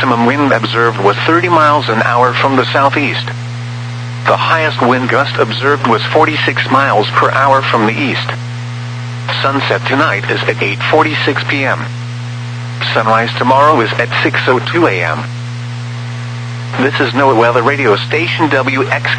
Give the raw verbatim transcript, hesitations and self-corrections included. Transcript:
maximum wind observed was thirty miles an hour from the southeast. The highest wind gust observed was forty-six miles per hour from the east. Sunset tonight is at eight forty-six p.m. Sunrise tomorrow is at six oh two a.m. This is NOAA Weather Radio Station W X K.